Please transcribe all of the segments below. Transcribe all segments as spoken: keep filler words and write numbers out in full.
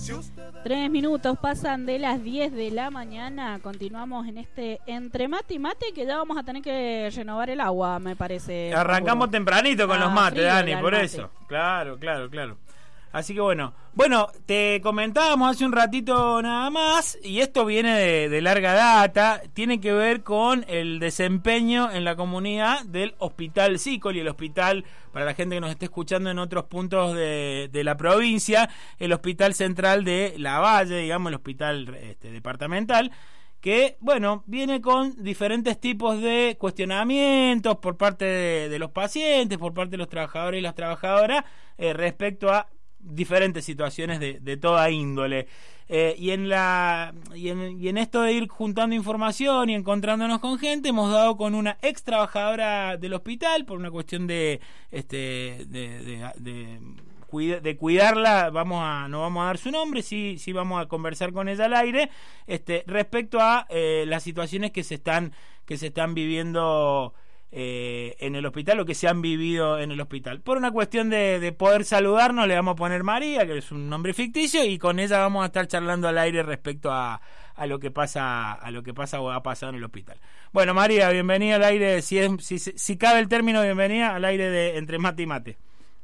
Tres minutos pasan de las diez de la mañana. Continuamos en este entre mate y mate, que ya vamos a tener que renovar el agua, me parece. Arrancamos tempranito con ah, los mates, frío, Dani, por mate. Eso. Claro, claro, claro. Así que bueno, bueno, te comentábamos hace un ratito nada más, y esto viene de, de larga data, tiene que ver con el desempeño en la comunidad del Hospital Sicoli, el hospital, para la gente que nos esté escuchando en otros puntos de, de la provincia, el hospital central de La Valle, digamos, el hospital este, departamental, que, bueno, viene con diferentes tipos de cuestionamientos por parte de, de los pacientes, por parte de los trabajadores y las trabajadoras, eh, respecto a diferentes situaciones de, de toda índole, eh, y en la y en, y en esto de ir juntando información y encontrándonos con gente, hemos dado con una ex trabajadora del hospital por una cuestión de este de, de, de, de, de cuidarla. Vamos a no vamos a dar su nombre, sí sí vamos a conversar con ella al aire, este respecto a eh, las situaciones que se están que se están viviendo Eh, en el hospital, o que se han vivido en el hospital. Por una cuestión de, de poder saludarnos, le vamos a poner María, que es un nombre ficticio, y con ella vamos a estar charlando al aire respecto a, a lo que pasa a lo que pasa o ha pasado en el hospital. Bueno, María, bienvenida al aire, si, es, si, si cabe el término, bienvenida al aire de Entre Mate y Mate.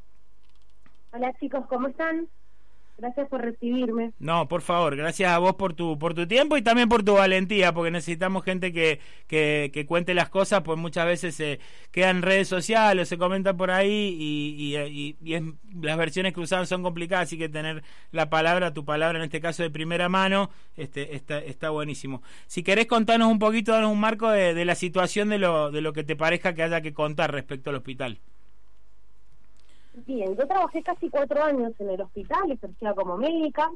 Hola chicos, ¿cómo están? Gracias por recibirme. No, por favor, gracias a vos por tu por tu tiempo y también por tu valentía, porque necesitamos gente que, que, que cuente las cosas, pues muchas veces se quedan en redes sociales, se comentan por ahí y, y, y, y es, las versiones cruzadas son complicadas, así que tener la palabra, tu palabra en este caso de primera mano, este está está buenísimo. Si querés contarnos un poquito, darnos un marco de, de la situación de lo de lo que te parezca que haya que contar respecto al hospital. Bien, yo trabajé casi cuatro años en el hospital, ejercía como médica.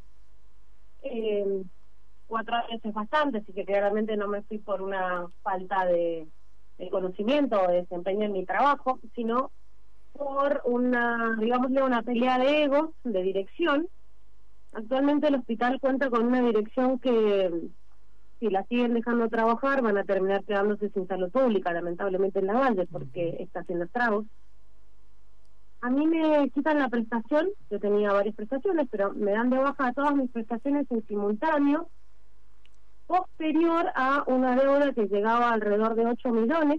Eh, cuatro años es bastante, así que claramente no me fui por una falta de, de conocimiento o de desempeño en mi trabajo, sino por una, digámosle, una pelea de egos, de dirección. Actualmente el hospital cuenta con una dirección que, si la siguen dejando trabajar, van a terminar quedándose sin salud pública, lamentablemente en La Valle, porque está haciendo estragos. A mí me quitan la prestación, yo tenía varias prestaciones, pero me dan de baja todas mis prestaciones en simultáneo, posterior a una deuda que llegaba alrededor de ocho millones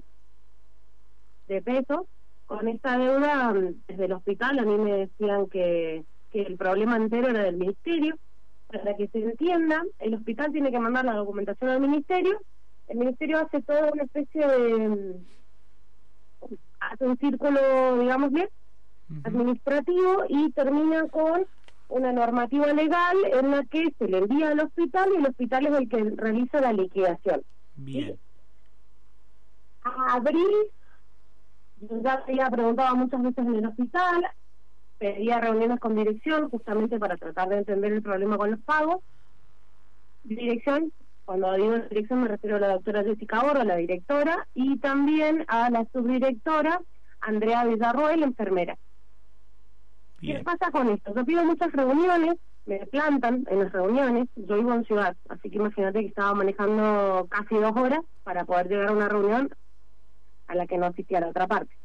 de pesos. Con esta deuda, desde el hospital, a mí me decían que, que el problema entero era del ministerio. Para que se entienda, el hospital tiene que mandar la documentación al ministerio, el ministerio hace toda una especie de... hace un círculo, digamos bien, administrativo, y termina con una normativa legal en la que se le envía al hospital y el hospital es el que realiza la liquidación. Bien. ¿Sí? A abril, yo ya había preguntado muchas veces en el hospital, pedía reuniones con dirección justamente para tratar de entender el problema con los pagos. Dirección, cuando digo dirección me refiero a la doctora Jessica Borro, la directora, y también a la subdirectora Andrea Villarroel, enfermera. Bien. ¿Qué pasa con esto? Yo pido muchas reuniones, me plantan en las reuniones, yo vivo en ciudad, así que imagínate que estaba manejando casi dos horas para poder llegar a una reunión a la que no asistía la otra parte.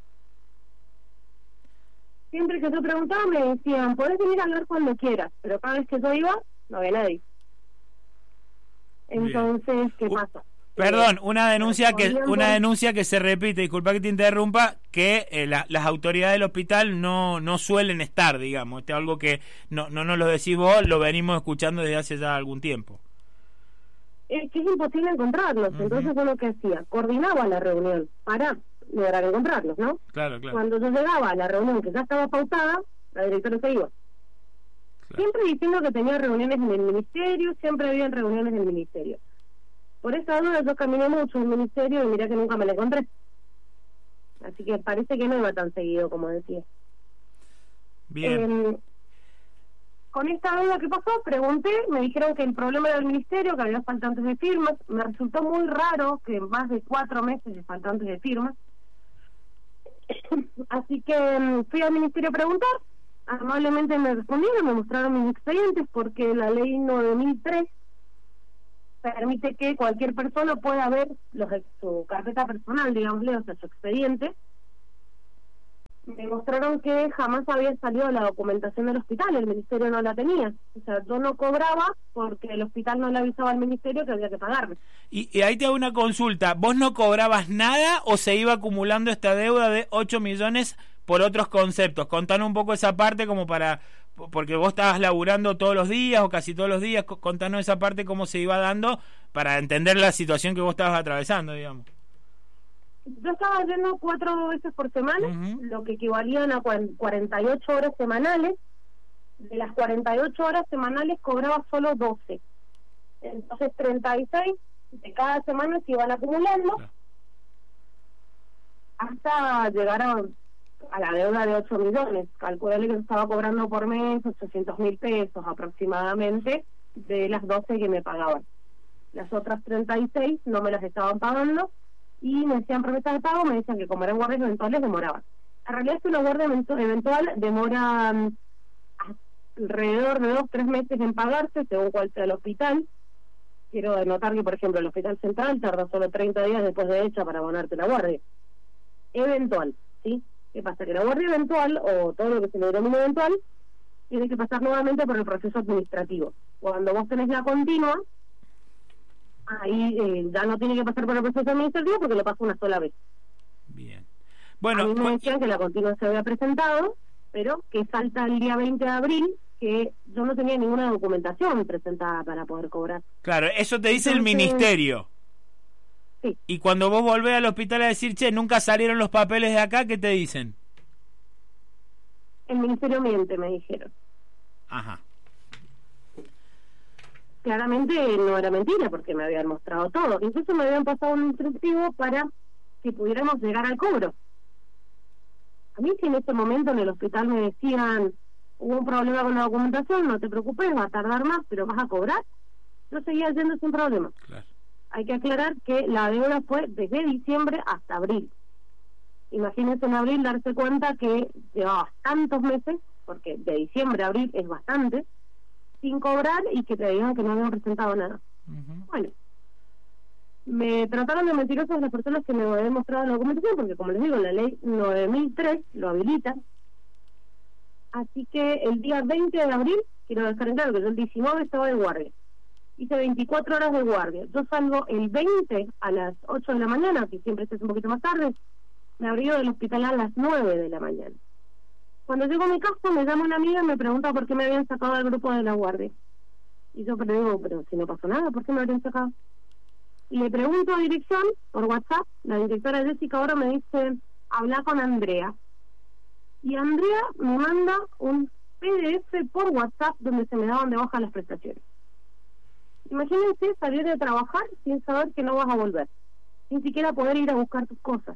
Siempre que yo preguntaba me decían, podés venir a hablar cuando quieras, pero cada vez que yo iba, no había nadie. Entonces, Bien. ¿qué pasa? Perdón, una denuncia que una denuncia que se repite, disculpa que te interrumpa, que eh, la, las autoridades del hospital no no suelen estar, digamos. Esto es algo que no no nos lo decís vos, lo venimos escuchando desde hace ya algún tiempo. Es que es imposible encontrarlos, uh-huh. Entonces yo lo que hacía, coordinaba la reunión para lograr encontrarlos, ¿no? Claro, claro. Cuando yo llegaba a la reunión que ya estaba pautada, la directora se iba. Claro. Siempre diciendo que tenía reuniones en el ministerio, siempre había reuniones en el ministerio. Por esa duda yo caminé mucho en el ministerio y mirá que nunca me la encontré. Así que parece que no iba tan seguido como decía. Bien. Eh, con esta duda que pasó, pregunté, me dijeron que el problema era el ministerio, que había faltantes de firmas. Me resultó muy raro que en más de cuatro meses de faltantes de firmas. Así que fui al ministerio a preguntar. Amablemente me respondieron, me mostraron mis expedientes, porque la ley nueve mil tres permite que cualquier persona pueda ver los, su carpeta personal, digámosle, o sea, su expediente. me mostraron que jamás había salido la documentación del hospital, el ministerio no la tenía. O sea, yo no cobraba porque el hospital no le avisaba al ministerio que había que pagarme. Y, y ahí te hago una consulta, ¿vos no cobrabas nada o se iba acumulando esta deuda de ocho millones por otros conceptos? Contanos un poco esa parte como para... porque vos estabas laburando todos los días o casi todos los días, contanos esa parte cómo se iba dando para entender la situación que vos estabas atravesando, digamos. Yo estaba yendo cuatro veces por semana, uh-huh. lo que equivalían a cuarenta y ocho horas semanales. De las cuarenta y ocho horas semanales cobraba solo doce. Entonces treinta y seis de cada semana se iban acumulando, claro, hasta llegar a, a la deuda de ocho millones. Calculé que estaba cobrando por mes ochocientos mil pesos aproximadamente de las doce que me pagaban. Las otras treinta y seis no me las estaban pagando y me hacían promesas de pago, me decían que como eran guardias eventuales demoraban. En realidad es una guardia eventual, demora um, alrededor de dos, tres meses en pagarse, según cuál sea el hospital. Quiero denotar que, por ejemplo, el Hospital Central tarda solo treinta días después de hecha para abonarte la guardia. Eventual, ¿sí? ¿Qué pasa? Que la guardia eventual, o todo lo que se le denomina eventual, tiene que pasar nuevamente por el proceso administrativo. Cuando vos tenés la continua, ahí eh, ya no tiene que pasar por el proceso administrativo porque lo pasa una sola vez. Bien. Bueno, a mí me decían que la continua se había presentado, pero que falta el día veinte de abril, que yo no tenía ninguna documentación presentada para poder cobrar. Claro, eso te dice Entonces, el ministerio. Sí. Y cuando vos volvés al hospital a decir, che, nunca salieron los papeles de acá, ¿qué te dicen? El ministerio miente, me dijeron. Ajá. Claramente no era mentira porque me habían mostrado todo. Incluso me habían pasado un instructivo para que pudiéramos llegar al cobro. A mí si en ese momento en el hospital me decían hubo un problema con la documentación, no te preocupes, va a tardar más, pero vas a cobrar, yo seguía yendo sin problema. Claro. Hay que aclarar que la deuda fue desde diciembre hasta abril. Imagínense en abril darse cuenta que llevaba tantos meses, porque de diciembre a abril es bastante, sin cobrar y que te digan que no habían presentado nada. Uh-huh. Bueno, me trataron de mentirosos las personas que me habían mostrado la documentación, porque como les digo, la ley nueve mil tres lo habilita. Así que el día veinte de abril, quiero dejar en claro que yo el diecinueve estaba de guardia. Hice veinticuatro horas de guardia. Yo salgo el veinte a las ocho de la mañana, que siempre es un poquito más tarde. Me abrió del hospital a las nueve de la mañana. Cuando llego a mi casa, me llama una amiga y me pregunta por qué me habían sacado del grupo de la guardia. Y yo le digo, pero si no pasó nada, ¿por qué me habrían sacado? Y le pregunto a dirección, por WhatsApp, la directora Jessica ahora me dice, habla con Andrea. Y Andrea me manda un P D F por WhatsApp donde se me daban de baja las prestaciones. Imagínense salir de trabajar sin saber que no vas a volver, sin siquiera poder ir a buscar tus cosas.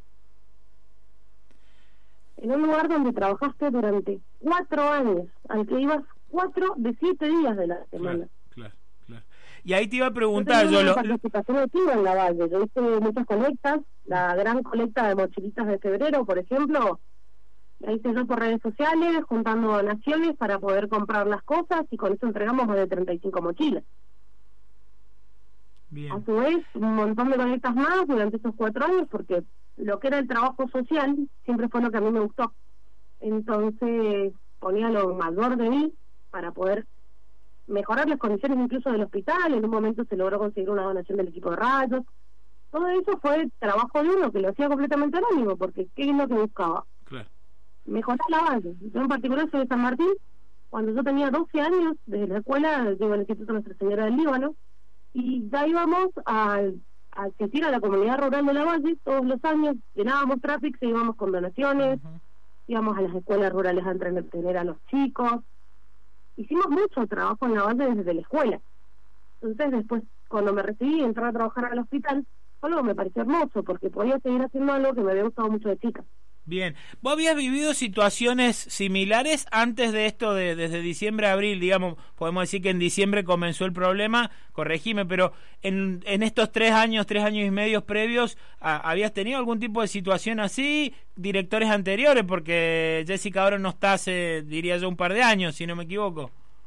En un lugar donde trabajaste durante cuatro años, al que ibas cuatro de siete días de la semana. Claro, claro, claro. Y ahí te iba a preguntar, yo, yo lo... participación activa en la Valle. Yo hice muchas colectas, la gran colecta de mochilitas de febrero, por ejemplo, la hice yo por redes sociales, juntando donaciones para poder comprar las cosas, y con eso entregamos más de treinta y cinco mochilas. Bien. A su vez, un montón de colectas más durante esos cuatro años, porque lo que era el trabajo social siempre fue lo que a mí me gustó. Entonces ponía lo mayor de mí para poder mejorar las condiciones incluso del hospital. En un momento se logró conseguir una donación del equipo de rayos. Todo eso fue trabajo de uno que lo hacía completamente anónimo, porque ¿qué es lo que buscaba? Claro. Mejorar la base. Yo en particular soy de San Martín. Cuando yo tenía doce años, desde la escuela, llego al Instituto Nuestra Señora del Líbano, y ya íbamos a, a asistir a la comunidad rural de la Valle todos los años, llenábamos tráfico, íbamos con donaciones, uh-huh. íbamos a las escuelas rurales a entretener a los chicos. Hicimos mucho trabajo en la Valle desde la escuela. Entonces después, cuando me recibí y entré a trabajar al hospital, algo me pareció hermoso, porque podía seguir haciendo algo que me había gustado mucho de chica. Bien, ¿vos habías vivido situaciones similares antes de esto, de desde diciembre a abril, digamos? Podemos decir que en diciembre comenzó el problema, corregime, pero en, en estos tres años, tres años y medio previos, ¿a, ¿habías tenido algún tipo de situación así? Directores anteriores, porque Jessica ahora no está hace, diría yo, un par de años, si no me equivoco.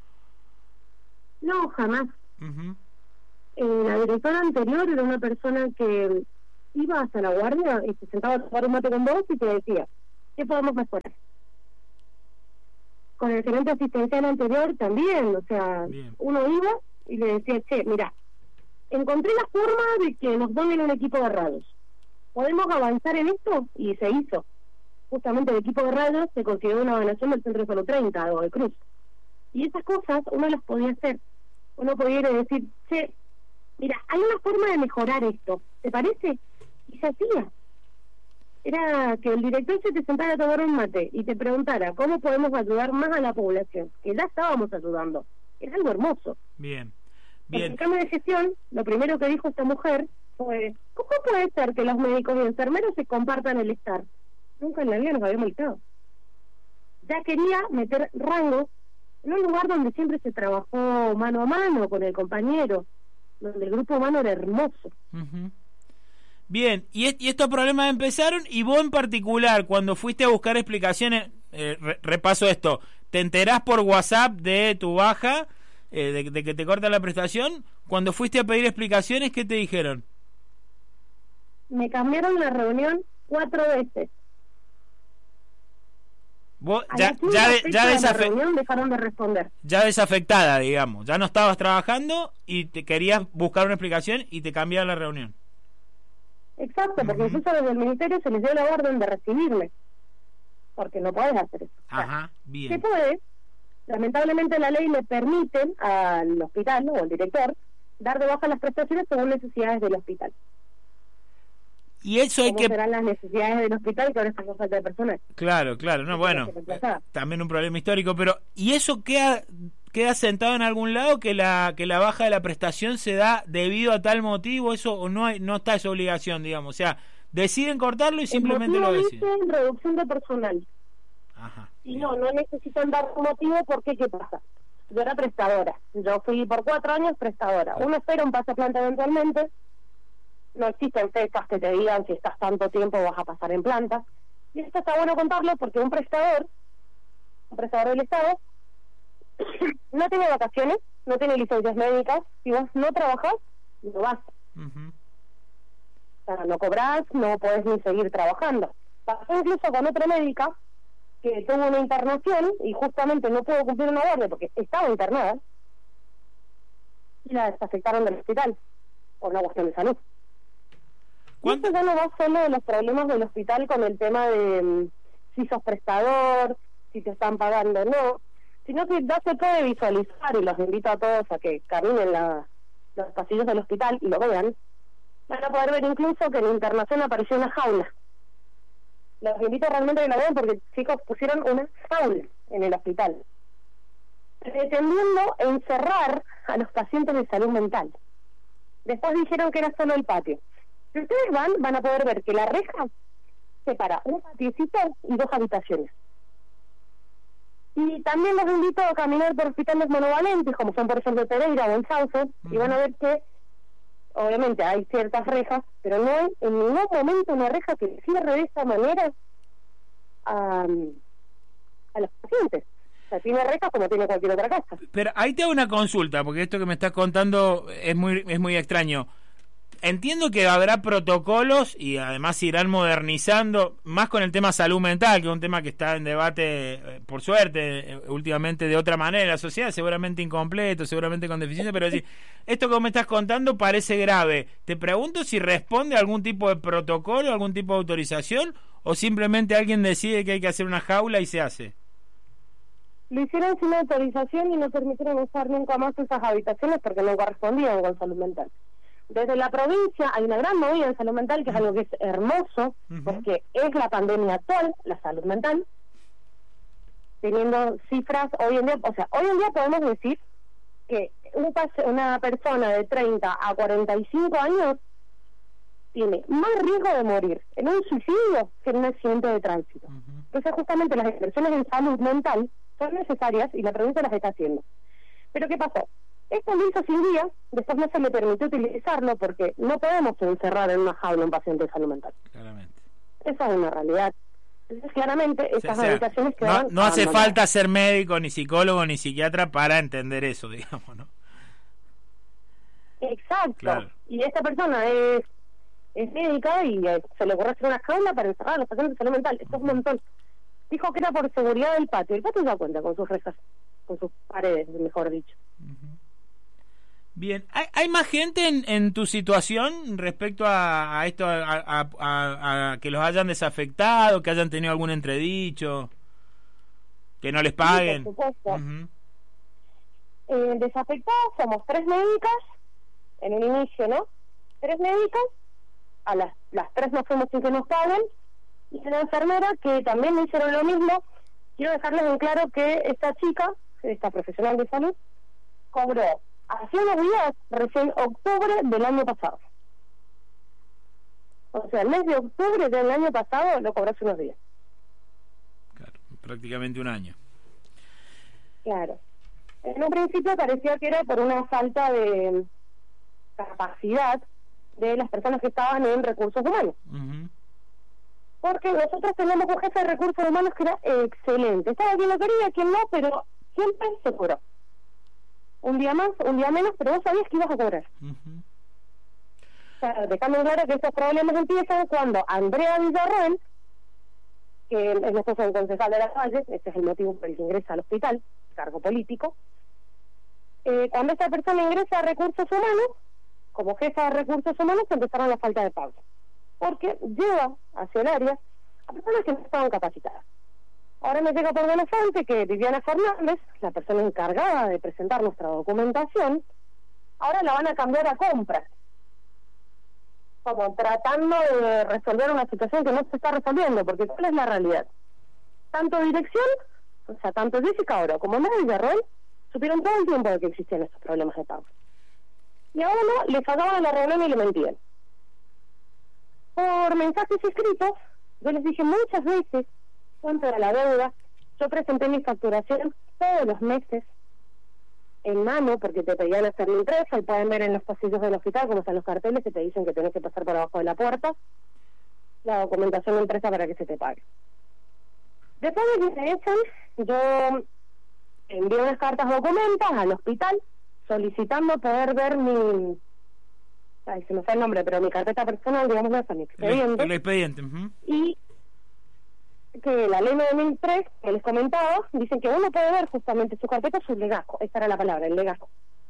No, jamás. Uh-huh. eh, la directora anterior era una persona que iba hasta la guardia y se sentaba a tomar un mate con vos y te decía, ¿Qué podemos mejorar? Con el gerente asistencial anterior también, o sea, Bien. uno iba y le decía, che, mira, encontré la forma de que nos donen un equipo de radios. ¿Podemos avanzar en esto? Y se hizo. Justamente el equipo de radios se consiguió una donación del Centro de Salud treinta, de Cruz. Y esas cosas uno las podía hacer. Uno podía ir a decir, che, mira, hay una forma de mejorar esto, ¿te parece? Y se hacía. Era que el director se te sentara a tomar un mate y te preguntara cómo podemos ayudar más a la población, que ya estábamos ayudando. Era algo hermoso. Bien, bien. En el cambio de gestión, lo primero que dijo esta mujer fue, ¿cómo puede ser que los médicos y enfermeros se compartan el estar? Nunca en la vida nos había molestado. Ya quería meter rango en un lugar donde siempre se trabajó mano a mano con el compañero, donde el grupo humano era hermoso. Uh-huh. Bien, y, est- y estos problemas empezaron, y vos en particular, cuando fuiste a buscar explicaciones, eh, re- repaso esto, te enterás por WhatsApp de tu baja, eh, de, de que te corta la prestación. Cuando fuiste a pedir explicaciones, ¿qué te dijeron? Me cambiaron la reunión cuatro veces. Vos ya, ya, de, ya, desafe- reunión dejaron de responder. Ya desafectada, digamos, ya no estabas trabajando y te querías buscar una explicación y te cambiaron la reunión. Exacto, porque uh-huh. incluso desde el ministerio se les dio la orden de recibirme, porque no podés hacer eso. Ajá, bien. Se puede, lamentablemente la ley le permite al hospital o al director dar de baja las prestaciones según necesidades del hospital. Y eso hay ¿Cómo que... serán las necesidades del hospital que ahora están con falta de personal? Claro, claro, no, bueno, eh, también un problema histórico, pero ¿y eso queda queda sentado en algún lado, que la que la baja de la prestación se da debido a tal motivo? Eso o no hay, no está esa obligación, digamos, o sea, deciden cortarlo y simplemente lo deciden. Dice reducción de personal. Ajá. Y no, no necesitan dar un motivo porque ¿qué pasa? Yo era prestadora, yo fui por cuatro años prestadora. Uno espera un paso a planta eventualmente. No existen fechas que te digan si estás tanto tiempo vas a pasar en planta. Y esto está bueno contarlo porque un prestador, un prestador del Estado, no tiene vacaciones, no tiene licencias médicas. Si vos no trabajás, no vas. Uh-huh. O sea, no cobrás, no podés ni seguir trabajando. Pasó incluso con otra médica que tuvo una internación y justamente no pudo cumplir una guardia porque estaba internada y la desafectaron del hospital por una cuestión de salud. Y esto ya no va solo de los problemas del hospital con el tema de um, si sos prestador, si te están pagando o no, sino que ya se puede visualizar, y los invito a todos a que caminen la, los pasillos del hospital y lo vean. Van a poder ver incluso que en la internación apareció una jaula. Los invito realmente a que lo vean porque chicos pusieron una jaula en el hospital, pretendiendo encerrar a los pacientes de salud mental. Después dijeron que era solo el patio. Si ustedes van, van a poder ver que la reja separa un patiecito y dos habitaciones. Y también los invito a caminar por hospitales monovalentes, como son por ejemplo Pereira o en Sauce, uh-huh. y van a ver que, obviamente, hay ciertas rejas, pero no hay en ningún momento una reja que cierre de esa manera a, a los pacientes. O sea, tiene rejas como tiene cualquier otra casa. Pero ahí te hago una consulta, porque esto que me estás contando es muy, es muy extraño. Entiendo que habrá protocolos y además se irán modernizando, más con el tema salud mental, que es un tema que está en debate, eh, por suerte, eh, últimamente de otra manera en la sociedad, seguramente incompleto, seguramente con deficiencia, pero sí, esto que me estás contando parece grave. Te pregunto si responde a algún tipo de protocolo, algún tipo de autorización, o simplemente alguien decide que hay que hacer una jaula y se hace. Lo hicieron sin autorización y no permitieron usar nunca más esas habitaciones porque no correspondían con salud mental. Desde la provincia hay una gran movida en salud mental, que es algo que es hermoso, uh-huh. porque es la pandemia actual, la salud mental, teniendo cifras hoy en día, o sea, hoy en día podemos decir que un pase, una persona de treinta a cuarenta y cinco años tiene más riesgo de morir en un suicidio que en un accidente de tránsito. Uh-huh. Entonces justamente las inversiones en salud mental son necesarias y la provincia las está haciendo. Pero ¿qué pasó? Esto lo hizo sin guía, después no se le permitió utilizarlo porque no podemos encerrar en una jaula a un paciente de salud mental. Claramente. Esa es una realidad. Entonces, claramente, estas o sea, habitaciones no, quedan... no hace falta ser médico, ni psicólogo, ni psiquiatra para entender eso, digamos, ¿no? Exacto. Claro. Y esta persona es, es médica y eh, se le ocurre hacer una jaula para encerrar a los pacientes de salud mental. Esto es un montón. Dijo que era por seguridad del patio. El patio ya cuenta con sus rejas, con sus paredes, mejor dicho. Uh-huh. Bien, ¿hay, hay más gente en, en tu situación respecto a, a esto, a, a, a, a que los hayan desafectado, que hayan tenido algún entredicho, que no les paguen? Sí, por supuesto. Uh-huh. eh, desafectados somos tres médicas, en un inicio, ¿no? Tres médicas, a las, las tres nos fuimos sin que nos paguen, y una enfermera que también me hicieron lo mismo. Quiero dejarles en claro que esta chica, esta profesional de salud, cobró hace unos días, recién octubre del año pasado. O sea, el mes de octubre del año pasado lo cobró hace unos días. Claro, prácticamente un año. Claro. En un principio parecía que era por una falta de capacidad de las personas que estaban en recursos humanos. Uh-huh. Porque nosotros tenemos un jefe de recursos humanos que era excelente. Estaba quien lo quería, quien no, pero siempre se cobró. Un día más, un día menos, pero vos sabías que ibas a cobrar. Uh-huh. O sea, dejando claro que estos problemas empiezan cuando Andrea Villarroel, que es nuestro concejal de Las Valles, este es el motivo por el que ingresa al hospital, cargo político, eh, cuando esta persona ingresa a recursos humanos, como jefa de recursos humanos, empezaron la falta de pago. Porque lleva hacia el área a personas que no estaban capacitadas. Ahora me llega por buena fuente que Viviana Fernández, la persona encargada de presentar nuestra documentación, ahora la van a cambiar a compras, como tratando de resolver una situación que no se está resolviendo, porque ¿cuál es la realidad? Tanto dirección, o sea, tanto Jessica Oro como Mary Villarroel supieron todo el tiempo de que existían estos problemas de pago. Y a uno le sacaban la reunión y le mentían. Por mensajes escritos, yo les dije muchas veces cuánto era la deuda. Yo presenté mi facturación todos los meses en mano, porque te pedían hacer la impresa, y pueden ver en los pasillos del hospital cómo están los carteles que te dicen que tenés que pasar por abajo de la puerta la documentación de empresa para que se te pague. Después de que se echan, yo envié unas cartas documentas al hospital solicitando poder ver mi... Ay, se me fue el nombre, pero mi carpeta personal, digamos, no es mi expediente. El, el expediente. Uh-huh. Y que la ley nueve mil tres, que les comentaba, dicen que uno puede ver justamente su carpeta, su legajo. Esta era la palabra, el legajo.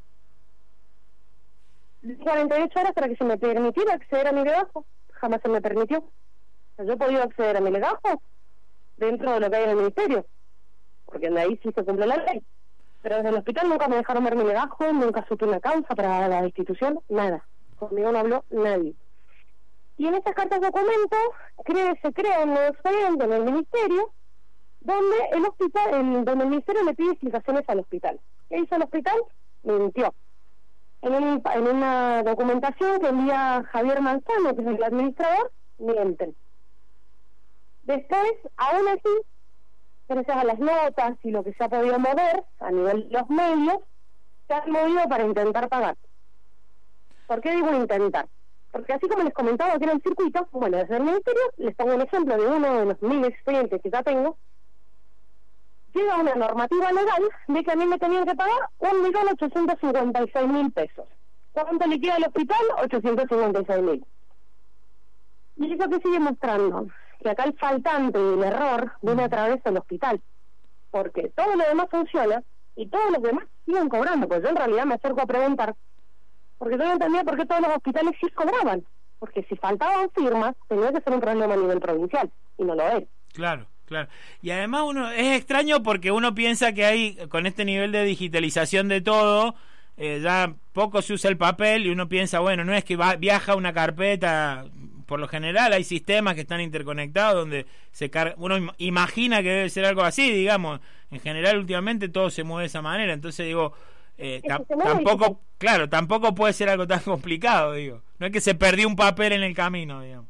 cuarenta y ocho horas para que se me permitiera acceder a mi legajo. Jamás se me permitió. O sea, yo he podido acceder a mi legajo dentro de lo que hay en el ministerio, porque de ahí sí se cumple la ley. Pero desde el hospital nunca me dejaron ver mi legajo, nunca supe una causa para la institución, nada. Conmigo no habló nadie. Y en esas cartas de documento cree, se crea un nuevo expediente en el ministerio donde el hospital, el, donde el ministerio le pide explicaciones al hospital. ¿Qué hizo el hospital? Mintió. En, un, en una documentación que envía Javier Manzano, que es el administrador, mienten. Después, aún así, gracias a las notas y lo que se ha podido mover a nivel de los medios, se han movido para intentar pagar. ¿Por qué digo intentar? Porque así como les comentaba que era el circuito, bueno, desde el ministerio, les pongo un ejemplo de uno de los mil expedientes que ya tengo, llega una normativa legal de que a mí me tenían que pagar un millón ochocientos cincuenta y seis mil pesos. ¿Cuánto le queda al hospital? ochocientos cincuenta y seis mil. Y eso que sigue mostrando, que acá el faltante y el error viene a través del hospital, porque todo lo demás funciona y todos los demás siguen cobrando, pues yo en realidad me acerco a preguntar, porque yo no entendía por qué todos los hospitales sí cobraban, porque si faltaban firmas tenía que ser un problema a nivel provincial, y no lo es. Claro, claro. Y además uno es extraño porque uno piensa que hay, con este nivel de digitalización de todo, eh, ya poco se usa el papel, y uno piensa, bueno, no es que va, viaja una carpeta, por lo general hay sistemas que están interconectados donde se carga, uno im- imagina que debe ser algo así, digamos, en general últimamente todo se mueve de esa manera, entonces digo, eh, ta- tampoco, claro, tampoco puede ser algo tan complicado, digo, no es que se perdió un papel en el camino, digamos.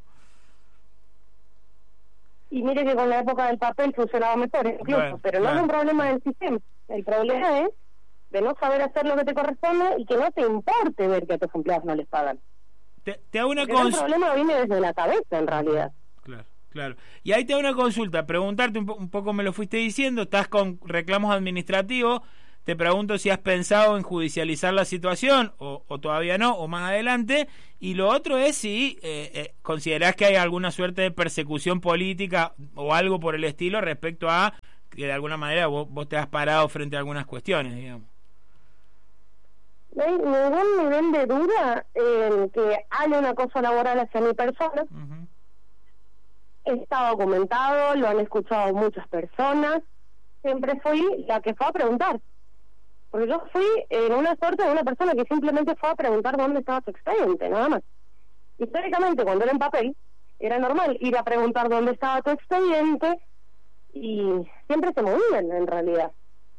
Y mire que con la época del papel funcionaba mejor, incluso, Bueno, pero no claro. es un problema del sistema, el problema es de no saber hacer lo que te corresponde y que no te importe ver que a tus empleados no les pagan. Te, te hago una Porque el consulta. problema viene desde la cabeza, en realidad. Claro, claro. Y ahí te hago una consulta, preguntarte un, po- un poco, me lo fuiste diciendo, estás con reclamos administrativos, te pregunto si has pensado en judicializar la situación, o, o todavía no, o más adelante. Y lo otro es si eh, eh, considerás que hay alguna suerte de persecución política o algo por el estilo respecto a que de alguna manera vos, vos te has parado frente a algunas cuestiones, digamos. No hay ningún nivel de duda en que hay un acoso laboral hacia mi persona. Uh-huh. Está documentado, lo han escuchado muchas personas. Siempre fui la que fue a preguntar. Porque yo fui en una suerte de una persona que simplemente fue a preguntar dónde estaba su expediente, nada más. Históricamente, cuando era en papel, era normal ir a preguntar dónde estaba tu expediente y siempre se movían, en realidad.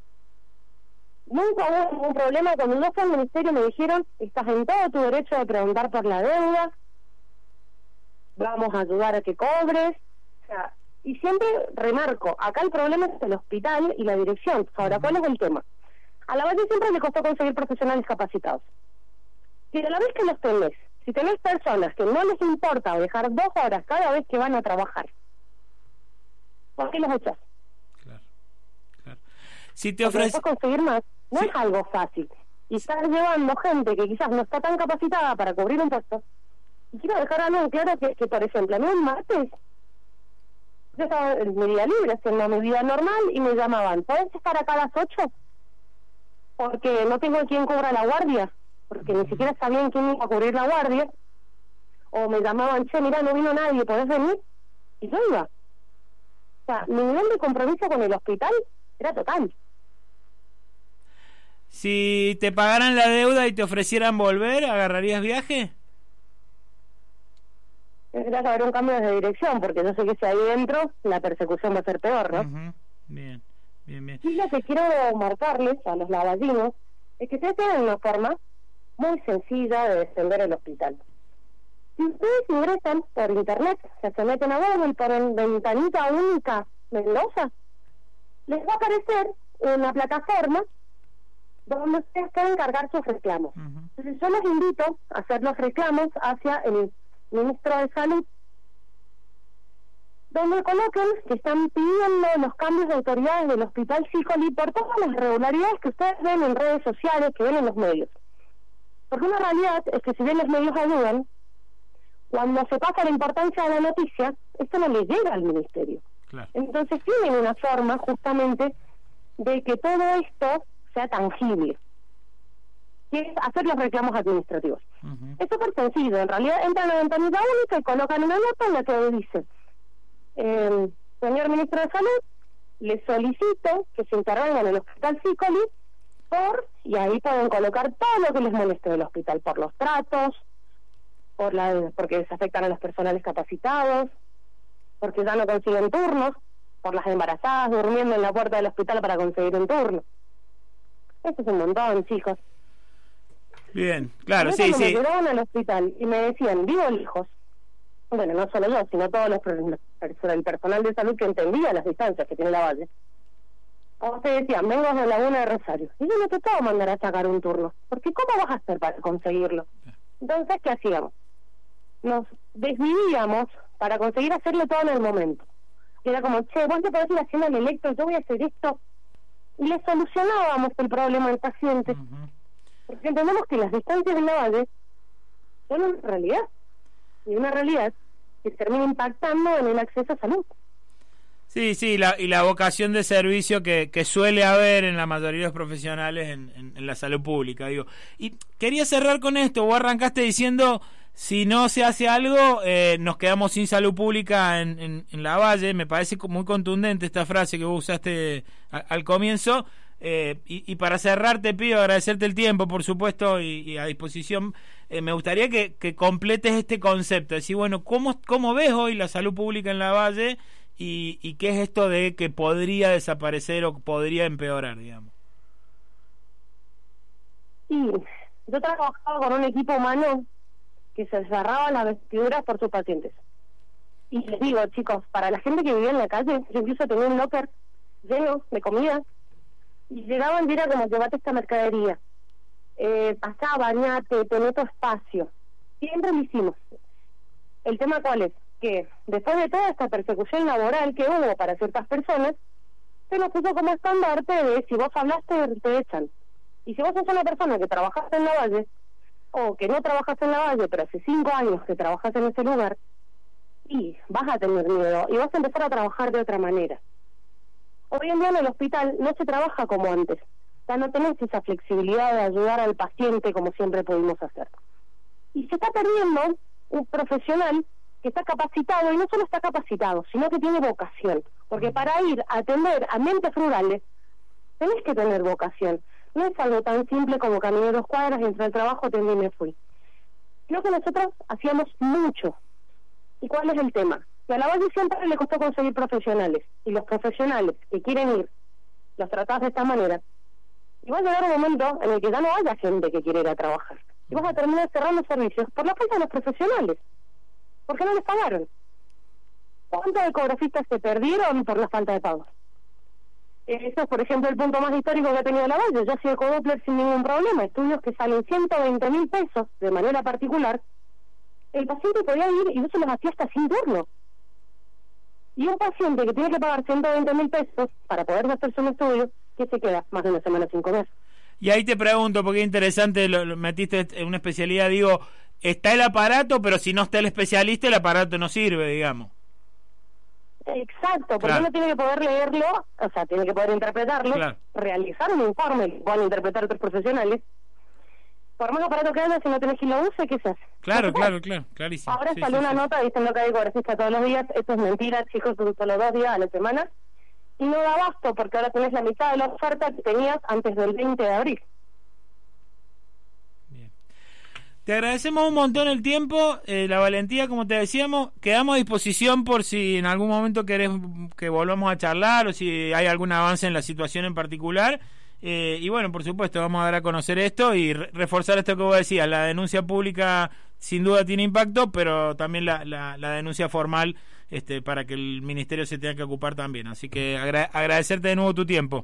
Nunca hubo ningún problema. Cuando yo fui al ministerio me dijeron, estás en todo tu derecho de preguntar por la deuda, vamos a ayudar a que cobres. O sea, y siempre remarco, acá el problema es el hospital y la dirección. Ahora, ¿cuál es el tema? A la base siempre le costó conseguir profesionales capacitados. Si a la vez que los tenés, si tenés personas que no les importa dejar dos horas cada vez que van a trabajar, ¿por qué los echas? Claro, claro. Si te ofreces conseguir más, no sí. es algo fácil. Y estás llevando gente que quizás no está tan capacitada para cubrir un puesto. Y quiero dejar algo claro que, que, por ejemplo, a mí un martes yo estaba en mi día libre, haciendo mi vida normal, y me llamaban, ¿puedes estar acá a las ocho? Porque no tengo quien cubra la guardia, porque ni siquiera sabían quién iba a cubrir la guardia. O me llamaban, che, mira, no vino nadie, ¿podés venir? Y yo iba. O sea, mi nivel de compromiso con el hospital era total. Si te pagaran la deuda y te ofrecieran volver, ¿agarrarías viaje? Tendría que haber un cambio de dirección, porque yo sé que si ahí dentro la persecución va a ser peor, ¿no? Uh-huh. Bien, bien, bien. Y lo que quiero marcarles a los lavallinos es que ustedes tienen una forma muy sencilla de defender el hospital. Si ustedes ingresan por internet, se meten a Google por en ventanita única Mendoza, les va a aparecer una plataforma donde ustedes pueden cargar sus reclamos. Uh-huh. Entonces yo los invito a hacer los reclamos hacia el ministro de Salud, donde coloquen que están pidiendo los cambios de autoridades del Hospital Sicoli por todas las irregularidades que ustedes ven en redes sociales, que ven en los medios. Porque una realidad es que si bien los medios ayudan, cuando se pasa la importancia de la noticia, esto no le llega al ministerio. Claro. Entonces tienen una forma justamente de que todo esto sea tangible, que es hacer los reclamos administrativos. Uh-huh. Es súper sencillo, en realidad entran a la ventanilla única y colocan una nota en la que dice, eh, señor ministro de Salud, le solicito que se intervenga en el Hospital Sicoli por, y ahí pueden colocar todo lo que les moleste del hospital, por los tratos, por la, porque se afectan a los personales capacitados, porque ya no consiguen turnos, por las embarazadas durmiendo en la puerta del hospital para conseguir un turno. Eso es un montón, chicos. Bien, claro, sí, sí. Me sí. llevaban al hospital y me decían, vivo lejos. Bueno, no solo yo, sino todo los, el personal de salud que entendía las distancias que tiene la Valle. O te decían, vengo de Laguna de Rosario. Y yo no te puedo mandar a sacar un turno, porque ¿cómo vas a hacer para conseguirlo? Entonces, ¿qué hacíamos? Nos desvivíamos para conseguir hacerlo todo en el momento. Y era como, che, vos te podés ir haciendo el electro, yo voy a hacer esto. Y le solucionábamos el problema al paciente. Uh-huh. Porque entendemos que las distancias en la Valle son una realidad. Y una realidad que termina impactando en el acceso a salud. Sí, sí, la, y la vocación de servicio que, que suele haber en la mayoría de los profesionales en, en, en la salud pública, digo. Y quería cerrar con esto, vos arrancaste diciendo, si no se hace algo, eh, nos quedamos sin salud pública en, en, en la Valle. Me parece muy contundente esta frase que vos usaste a, al comienzo. Eh, y, y para cerrar te pido agradecerte el tiempo, por supuesto, y, y a disposición. Eh, me gustaría que, que completes este concepto, decir, bueno, ¿cómo, cómo ves hoy la salud pública en la Valle y, y qué es esto de que podría desaparecer o podría empeorar, digamos? Sí, yo trabajaba con un equipo humano que se cerraba las vestiduras por sus pacientes. Y les digo, chicos, para la gente que vivía en la calle, yo incluso tenía un locker lleno de comida, y llegaban y era como, llevate esta mercadería. Eh, pasá, bañate, tené tu espacio. Siempre lo hicimos. El tema cuál es, que después de toda esta persecución laboral que hubo para ciertas personas, se nos puso como estandarte de si vos hablaste, te echan. Y si vos sos una persona que trabajaste en la Valle, o que no trabajaste en la Valle, pero hace cinco años que trabajas en ese lugar, y vas a tener miedo, y vas a empezar a trabajar de otra manera. Hoy en día en el hospital no se trabaja como antes. Ya no tenés esa flexibilidad de ayudar al paciente como siempre pudimos hacer. Y se está perdiendo un profesional que está capacitado, y no solo está capacitado, sino que tiene vocación. Porque para ir a atender a mentes rurales, tenés que tener vocación. No es algo tan simple como caminé dos cuadras, entré al trabajo, atendí y me fui. Creo que nosotros hacíamos mucho. ¿Y cuál es el tema? Que a la Valle siempre le costó conseguir profesionales, y los profesionales que quieren ir, los tratás de esta manera, y va a llegar un momento en el que ya no haya gente que quiera ir a trabajar, y vas a terminar cerrando servicios por la falta de los profesionales, porque no les pagaron. ¿Cuántos ecografistas se perdieron por la falta de pagos? Eso es, por ejemplo, el punto más histórico que ha tenido la Valle. Yo soy ecodoppler sin ningún problema, estudios que salen ciento veinte mil pesos de manera particular. El paciente podía ir y yo se los hacía hasta sin turno. Y un paciente que tiene que pagar ciento veinte mil pesos para poder hacerse un estudio, que se queda más de una semana sin comer. Y ahí te pregunto, porque es interesante, lo, lo metiste en una especialidad, digo, está el aparato, pero si no está el especialista, el aparato no sirve, digamos. Exacto, porque claro. uno tiene que poder leerlo, o sea, tiene que poder interpretarlo, claro. realizar un informe que puedan interpretar otros profesionales. Por más aparato que haya, si no tenés quien lo use, ¿qué se hace? Claro, claro, claro, clarísimo. Ahora sí, salió sí, una sí. nota diciendo que hay ecografista todos los días. Eso es mentira, chicos, son solo dos días a la semana. Y no da abasto, porque ahora tenés la mitad de la oferta que tenías antes del veinte de abril. Bien. Te agradecemos un montón el tiempo, eh, la valentía, como te decíamos. Quedamos a disposición por si en algún momento querés que volvamos a charlar o si hay algún avance en la situación en particular. Eh, y bueno, por supuesto, vamos a dar a conocer esto y re- reforzar esto que vos decías. La denuncia pública sin duda tiene impacto, pero también la, la, la denuncia formal este, para que el ministerio se tenga que ocupar también. Así que agra- agradecerte de nuevo tu tiempo.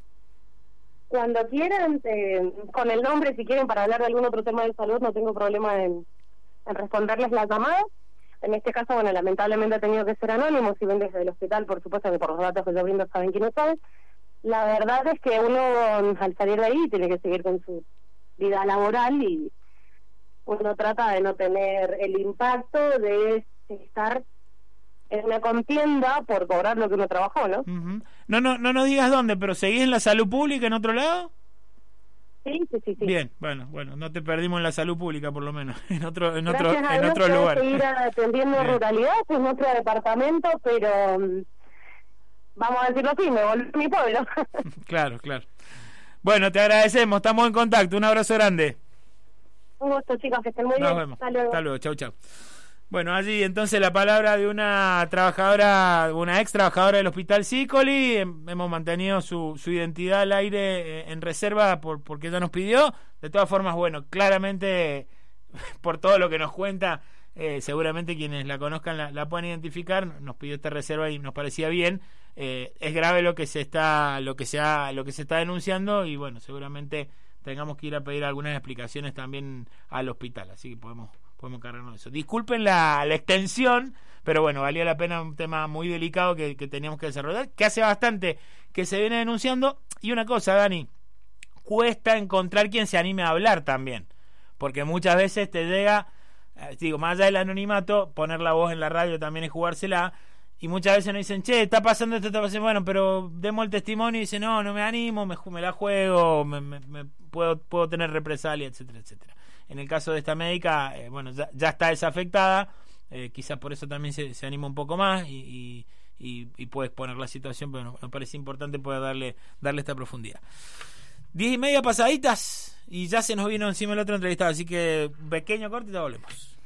Cuando quieran, eh, con el nombre, si quieren, para hablar de algún otro tema de salud, no tengo problema en, en responderles la llamada. En este caso, bueno, lamentablemente ha tenido que ser anónimo. Si ven desde el hospital, por supuesto que por los datos que yo brindo saben quiénes saben. La verdad es que uno, al salir de ahí, tiene que seguir con su vida laboral y uno trata de no tener el impacto de estar en una contienda por cobrar lo que uno trabajó, ¿no? Uh-huh. No, no, no nos digas dónde, pero ¿seguís en la salud pública en otro lado? Sí, sí, sí, sí. Bien, bueno, bueno, no te perdimos en la salud pública por lo menos, en otro, en Gracias otro, a en Dios otro puedo lugar. seguir atendiendo Bien. ruralidad, en otro departamento, pero um, vamos a decirlo así, me volví a mi pueblo. Claro, claro. Bueno, te agradecemos, estamos en contacto, un abrazo grande. Un gusto, chicos, que estén muy Nos bien. vemos. Hasta luego. Hasta luego, chau, chau. Bueno, allí entonces la palabra de una trabajadora, una ex trabajadora del Hospital Sicoli. Hemos mantenido su, su identidad al aire eh, en reserva por, porque ella nos pidió. De todas formas, bueno, claramente por todo lo que nos cuenta, eh, seguramente quienes la conozcan la, la pueden identificar. Nos pidió esta reserva y nos parecía bien. Eh, es grave lo que se está, lo que se ha, lo que se está denunciando y bueno, seguramente tengamos que ir a pedir algunas explicaciones también al hospital. Así que podemos podemos cargarnos de eso. Disculpen la, la extensión, pero bueno, valía la pena, un tema muy delicado que, que teníamos que desarrollar, que hace bastante que se viene denunciando. Y una cosa, Dani, cuesta encontrar quien se anime a hablar también, porque muchas veces te llega, eh, digo, más allá del anonimato, poner la voz en la radio también es jugársela, y muchas veces nos dicen, che, está pasando esto, está pasando, bueno, pero demos el testimonio y dicen, no, no me animo, me, me la juego, me, me, me puedo, puedo tener represalia, etcétera, etcétera. En el caso de esta médica, eh, bueno, ya, ya está desafectada, eh, quizás por eso también se, se anima un poco más y, y, y, y puede exponer la situación, pero nos parece importante poder darle, darle esta profundidad. Diez y media pasaditas y ya se nos vino encima el otro entrevistado, así que pequeño corte y ya volvemos.